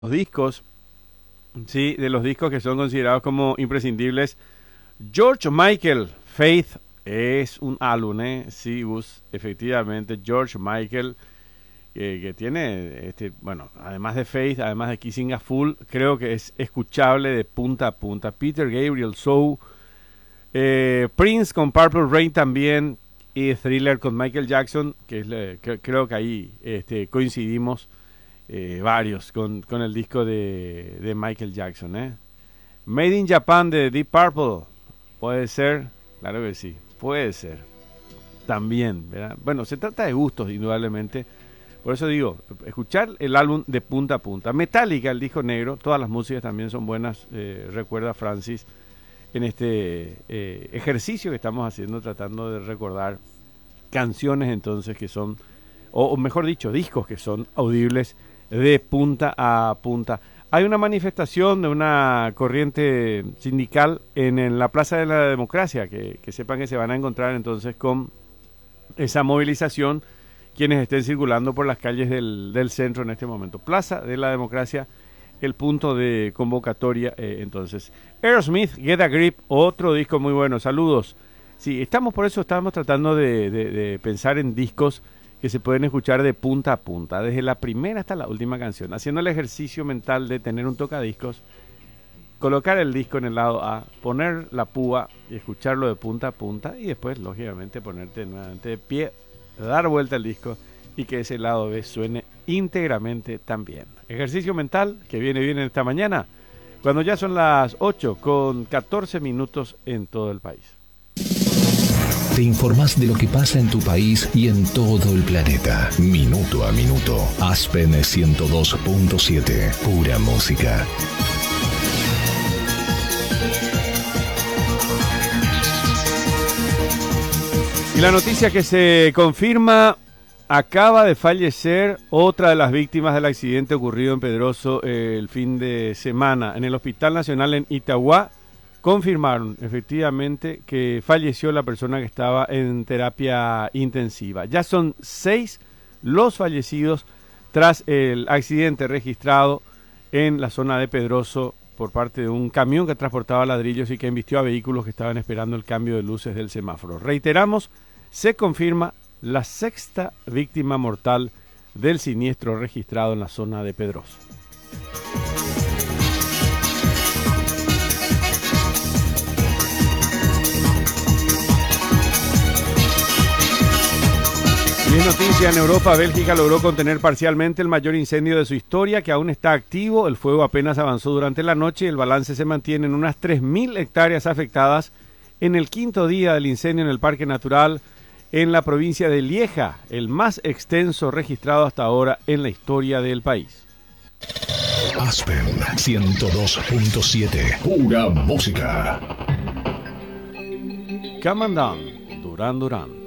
los discos, sí, de los discos que son considerados como imprescindibles. George Michael, Faith, es un álbum, sí, Gus, efectivamente, George Michael, que tiene, bueno, además de Faith, además de Kissing a Fool, creo que es escuchable de punta a punta. Peter Gabriel, So, Prince con Purple Rain también, y Thriller con Michael Jackson, creo que ahí coincidimos varios con el disco de Michael Jackson. Made in Japan de Deep Purple, puede ser, claro que sí, puede ser, también, ¿verdad? Bueno, se trata de gustos, indudablemente. Por eso digo, escuchar el álbum de punta a punta. Metallica, el disco negro, todas las músicas también son buenas, recuerda Francis, en este ejercicio que estamos haciendo, tratando de recordar canciones entonces que son, o mejor dicho, discos que son audibles de punta a punta. Hay una manifestación de una corriente sindical en la Plaza de la Democracia, que sepan que se van a encontrar entonces con esa movilización quienes estén circulando por las calles del centro en este momento. Plaza de la Democracia, el punto de convocatoria entonces. Aerosmith, Get a Grip, otro disco muy bueno. Saludos. Sí, estamos tratando de pensar en discos que se pueden escuchar de punta a punta, desde la primera hasta la última canción, haciendo el ejercicio mental de tener un tocadiscos, colocar el disco en el lado A, poner la púa y escucharlo de punta a punta, y después, lógicamente, ponerte nuevamente de pie, dar vuelta al disco y que ese lado B suene íntegramente también. Ejercicio mental que viene bien en esta mañana, cuando ya son las 8:14 en todo el país. Te informás de lo que pasa en tu país y en todo el planeta. Minuto a minuto. Aspen 102.7. Pura música. Y la noticia que se confirma: acaba de fallecer otra de las víctimas del accidente ocurrido en Pedroso el fin de semana. En el Hospital Nacional en Itagua confirmaron efectivamente que falleció la persona que estaba en terapia intensiva. Ya son 6 los fallecidos tras el accidente registrado en la zona de Pedroso por parte de un camión que transportaba ladrillos y que embistió a vehículos que estaban esperando el cambio de luces del semáforo. Reiteramos, se confirma la 6ª víctima mortal del siniestro registrado en la zona de Pedroso. Y es noticia en Europa: Bélgica logró contener parcialmente el mayor incendio de su historia, que aún está activo. El fuego apenas avanzó durante la noche y el balance se mantiene en unas 3.000 hectáreas afectadas en el 5º día del incendio en el Parque Natural en la provincia de Lieja, el más extenso registrado hasta ahora en la historia del país. Aspen 102.7. Pura música. Come on down, Duran Duran.